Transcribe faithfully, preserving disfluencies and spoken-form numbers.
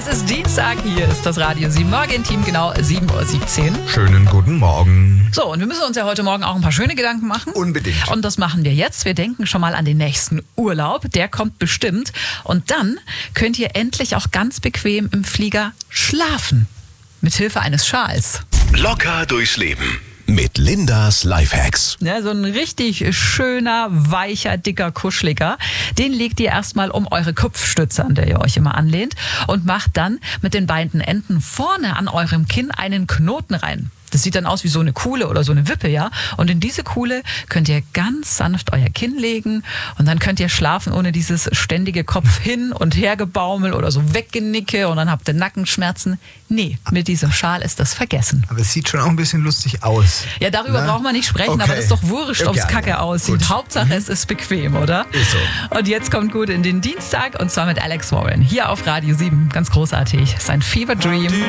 ist Dienstag, hier ist das Radio sieben Morgen-Team, genau sieben Uhr siebzehn. Schönen guten Morgen. So, und wir müssen uns ja heute Morgen auch ein paar schöne Gedanken machen. Unbedingt. Und das machen wir jetzt. Wir denken schon mal an den nächsten Urlaub. Der kommt bestimmt. Und dann könnt ihr endlich auch ganz bequem im Flieger schlafen. Mithilfe eines Schals. Locker durchs Leben mit Lindas Lifehacks. Ja, so ein richtig schöner, weicher, dicker, kuscheliger. Den legt ihr erstmal um eure Kopfstütze, an der ihr euch immer anlehnt, und macht dann mit den beiden Enden vorne an eurem Kinn einen Knoten rein. Das sieht dann aus wie so eine Kuhle oder so eine Wippe, ja. Und in diese Kuhle könnt ihr ganz sanft euer Kinn legen und dann könnt ihr schlafen ohne dieses ständige Kopf hin und her gebaumel oder so Weggenicke und dann habt ihr Nackenschmerzen. Nee, mit diesem Schal ist das vergessen. Aber es sieht schon auch ein bisschen lustig aus. Ja, darüber Na? braucht man nicht sprechen, Okay. aber das ist doch wurscht, ob es Okay, kacke aussieht. gut. Hauptsache, es ist bequem, oder? Ist so. Und jetzt kommt gut in den Dienstag und zwar mit Alex Warren. Hier auf Radio sieben. Ganz großartig. Sein Fever Dream.